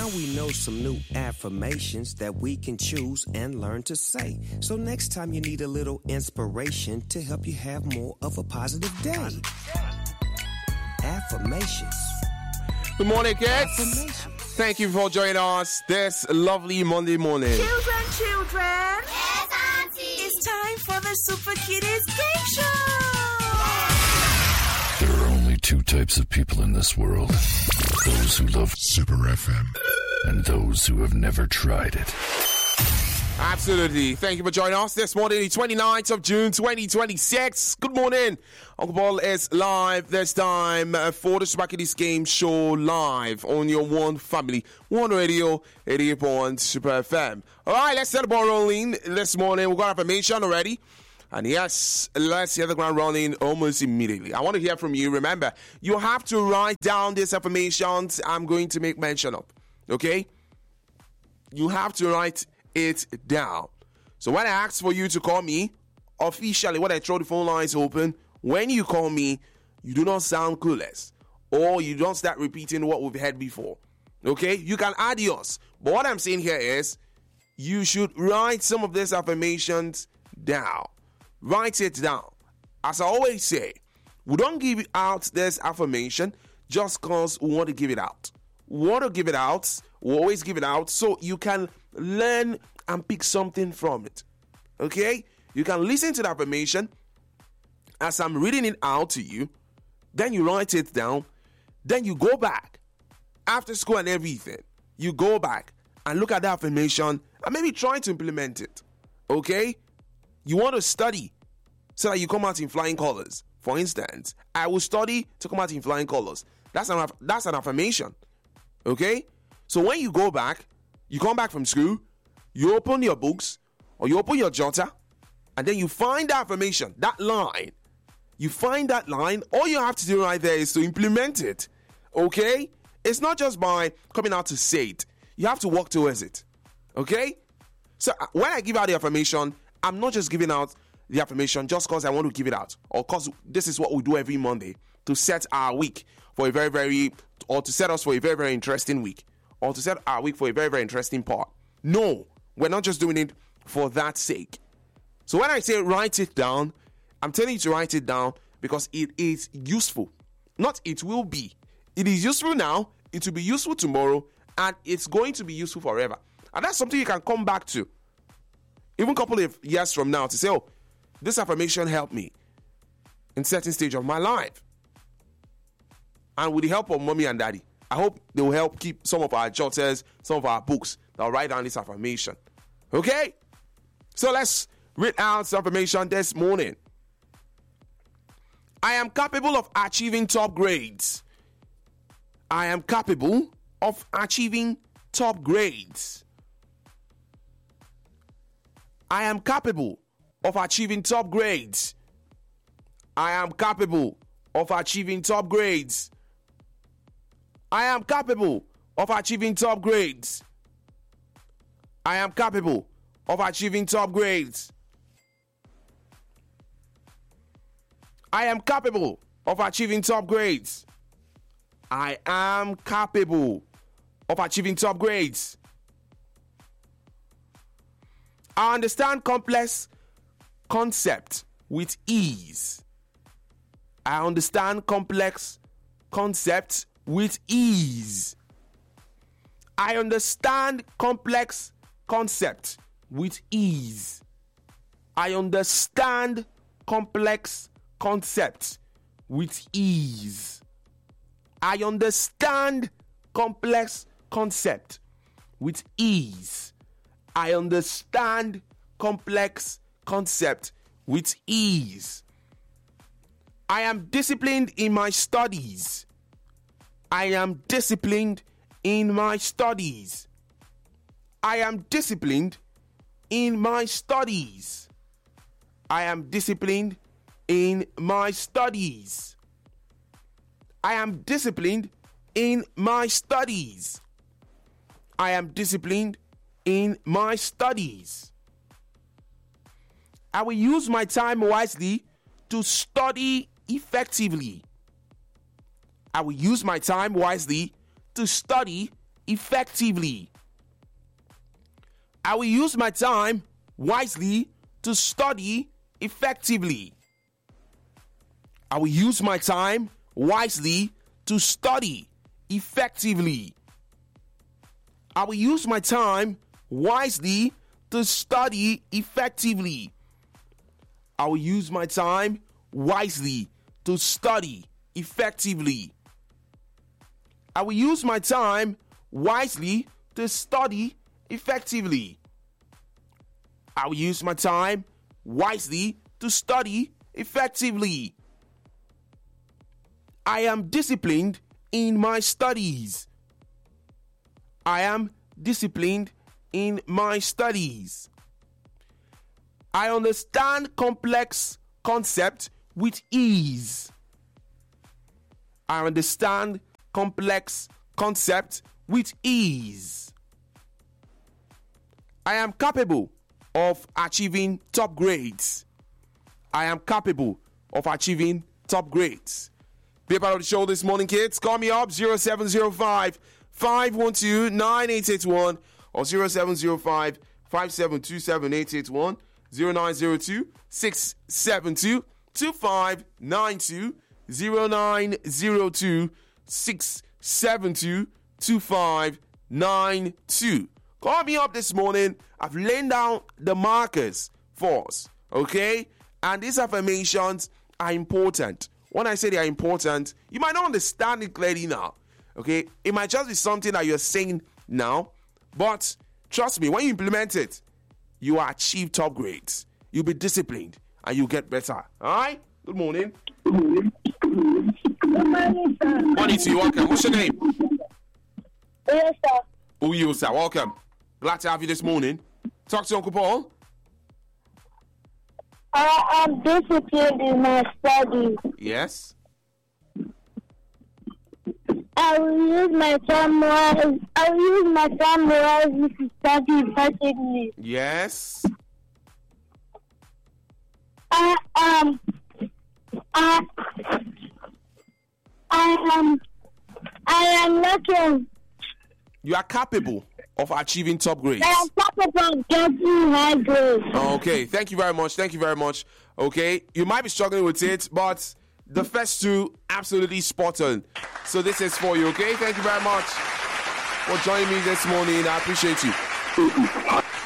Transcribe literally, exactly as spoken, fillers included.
Now we know some new affirmations that we can choose and learn to say. So next time you need a little inspiration to help you have more of a positive day. Affirmations. Good morning, kids. Thank you for joining us this lovely Monday morning. Children, children. Yes, Auntie. It's time for the Super Kiddies Game Show. There are only two types of people in this world. Those who love Super F M and those who have never tried it. Absolutely. Thank you for joining us this morning, the twenty-ninth of June, twenty twenty-six. Good morning. Uncle Paul is live this time for the Super Kiddies Game Show live on your One Family, One Radio, eighty-eight point Super F M. All right, let's set the ball rolling this morning. We've got information already. And yes, let's hit the ground running almost immediately. I want to hear from you. Remember, you have to write down these informations I'm going to make mention of. Okay? You have to write it down. So when I ask for you to call me, officially, when I throw the phone lines open, when you call me, you do not sound clueless. Or you don't start repeating what we've heard before. Okay? You can add yours. But what I'm saying here is, you should write some of these affirmations down. Write it down. As I always say, we don't give out this affirmation just because we want to give it out. We want to give it out. We always give it out so you can learn and pick something from it. Okay? You can listen to the affirmation as I'm reading it out to you. Then you write it down. Then you go back. After school and everything, you go back and look at the affirmation and maybe try to implement it. Okay? You want to study so that you come out in flying colors. For instance, I will study to come out in flying colors. That's an that's an affirmation. Okay? So when you go back, you come back from school, you open your books or you open your jotter, and then you find the affirmation, that line. You find that line. All you have to do right there is to implement it. Okay? It's not just by coming out to say it. You have to work towards it. Okay? So when I give out the affirmation, I'm not just giving out the affirmation just because I want to give it out or because this is what we do every Monday to set our week for a very, very, or to set us for a very, very interesting week or to set our week for a very, very interesting part. No, we're not just doing it for that sake. So when I say write it down, I'm telling you to write it down because it is useful. Not it will be. It is useful now, it will be useful tomorrow, and it's going to be useful forever. And that's something you can come back to. Even a couple of years from now to say, oh, this affirmation helped me in certain stage of my life. And with the help of mommy and daddy, I hope they will help keep some of our jotters, some of our books that will write down this affirmation. Okay? So let's read out this affirmation this morning. I am capable of achieving top grades. I am capable of achieving top grades. I am capable of achieving top grades. I am capable of achieving top grades. I am capable of achieving top grades. I am capable of achieving top grades. I am capable of achieving top grades. I am capable of achieving top grades. I understand complex concepts with ease. I understand complex concepts with ease. I understand complex concepts with ease. I understand complex concepts with ease. I understand complex concept with ease. I understand complex concept with ease. I am disciplined in my studies. I am disciplined in my studies. I am disciplined in my studies. I am disciplined in my studies. I am disciplined in my studies. I am disciplined in my studies. I will use my time wisely to study effectively. I will use my time wisely to study effectively. I will use my time wisely to study effectively. I will use my time wisely to study effectively. I will use my time wisely to study effectively. I will use my time wisely to study effectively. I will use my time wisely to study effectively. I will use my time wisely to study effectively. I am disciplined in my studies. I am disciplined in my studies. I understand complex concepts with ease. I understand complex concepts with ease. I am capable of achieving top grades. I am capable of achieving top grades. Be a part of the show this morning, kids. Call me up zero seven zero five, five one two, nine eight eight one or zero seven zero five, five seven two seven, eight eight one, zero nine zero two, six seven two, two five nine two, zero nine zero two, six seven two, two five nine two. Call me up this morning. I've laid down the markers for us, okay? And these affirmations are important. When I say they are important, you might not understand it clearly now, okay? It might just be something that you're saying now, but trust me, when you implement it, you will achieve top grades. You'll be disciplined, and you'll get better, all right? Good morning. Good morning, sir. Morning to you, welcome. What's your name? Yes, sir. Uyo, sir, welcome. Glad to have you this morning. Talk to Uncle Paul. I am disciplined in my studies. Yes. I will use my time wise. I will use my time wisely to study effectively. Yes. I am. I. I am. I am looking. You are capable of achieving top grades. I am capable of getting high grades. Okay, thank you very much. Thank you very much. Okay, you might be struggling with it, but the first two, absolutely spot on. So this is for you, okay? Thank you very much for joining me this morning. I appreciate you.